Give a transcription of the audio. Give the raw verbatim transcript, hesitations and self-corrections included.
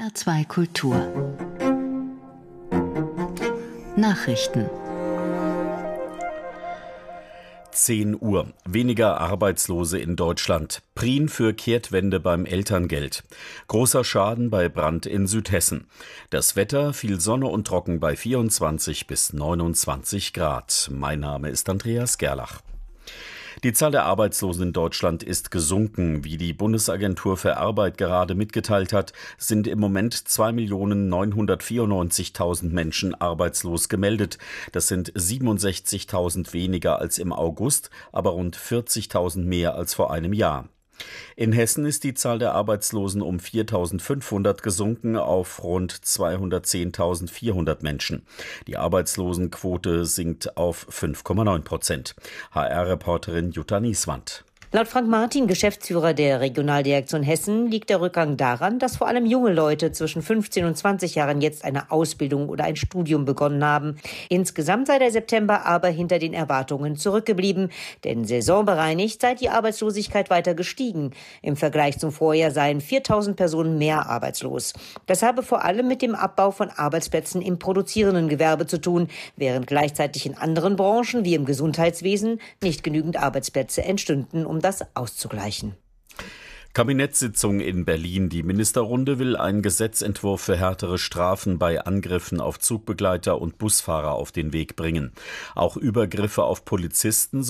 H R zwei Kultur Nachrichten. zehn Uhr. Weniger Arbeitslose in Deutschland. Prien für Kehrtwende beim Elterngeld. Großer Schaden bei Brand in Südhessen. Das Wetter, viel Sonne und trocken bei vierundzwanzig bis neunundzwanzig Grad. Mein Name ist Andreas Gerlach. Die Zahl der Arbeitslosen in Deutschland ist gesunken. Wie die Bundesagentur für Arbeit gerade mitgeteilt hat, sind im Moment zwei Millionen neunhundertvierundneunzigtausend Menschen arbeitslos gemeldet. Das sind siebenundsechzigtausend weniger als im August, aber rund vierzigtausend mehr als vor einem Jahr. In Hessen ist die Zahl der Arbeitslosen um viertausendfünfhundert gesunken auf rund zweihundertzehntausendvierhundert Menschen. Die Arbeitslosenquote sinkt auf fünf Komma neun Prozent. H R-Reporterin Jutta Nieswand. Laut Frank Martin, Geschäftsführer der Regionaldirektion Hessen, liegt der Rückgang daran, dass vor allem junge Leute zwischen fünfzehn und zwanzig Jahren jetzt eine Ausbildung oder ein Studium begonnen haben. Insgesamt sei der September aber hinter den Erwartungen zurückgeblieben, denn saisonbereinigt sei die Arbeitslosigkeit weiter gestiegen. Im Vergleich zum Vorjahr seien viertausend Personen mehr arbeitslos. Das habe vor allem mit dem Abbau von Arbeitsplätzen im produzierenden Gewerbe zu tun, während gleichzeitig in anderen Branchen wie im Gesundheitswesen nicht genügend Arbeitsplätze entstünden, um das auszugleichen. Kabinettssitzung in Berlin. Die Ministerrunde will einen Gesetzentwurf für härtere Strafen bei Angriffen auf Zugbegleiter und Busfahrer auf den Weg bringen. Auch Übergriffe auf Polizisten